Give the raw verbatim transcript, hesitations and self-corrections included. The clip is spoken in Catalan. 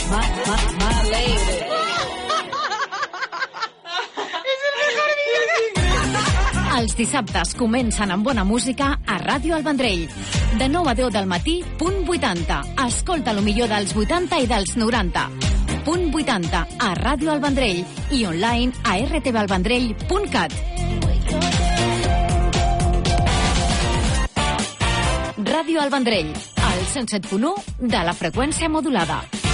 ma, ma, ma alegre. Els dissabtes comencen amb bona música a Ràdio El Vendrell. De nou a deu del matí, punt vuitanta. Escolta lo millor dels vuitanta i dels noranta. Punt vuitanta a Ràdio El Vendrell i online a r t v el vendrell punt cat. Ràdio El Vendrell, al cent set punt u de la freqüència modulada.